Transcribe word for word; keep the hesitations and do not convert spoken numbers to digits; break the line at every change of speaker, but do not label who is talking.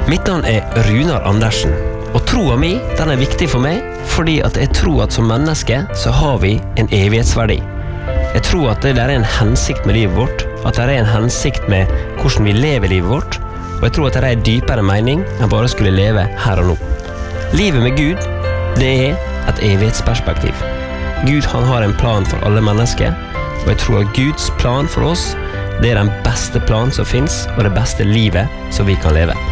Mitt navn er Runar Andersen, og troa mi, den er viktig for meg, fordi at jeg tror at som menneske så har vi en evighetsverdi. Jeg tror at det der er en hensikt med livet vårt, at det er en hensikt med hvordan vi lever livet vårt, og jeg tror at det er en dypere mening enn bare skulle leve her og nå. Livet med Gud, det er et evighetsperspektiv. Gud han har en plan for alle mennesker, og jeg tror at Guds plan for oss, det er den beste plan som finnes, og det beste livet som vi kan leve.